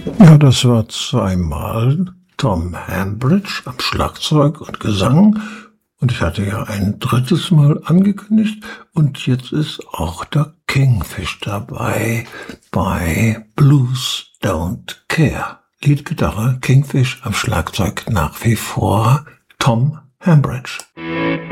Ja, das war zweimal Tom Hambridge am Schlagzeug und Gesang. Und ich hatte ja ein drittes Mal angekündigt. Und jetzt ist auch der Kingfish dabei bei Blues Don't Care. Leadgitarre Kingfish, am Schlagzeug nach wie vor Tom Hambridge.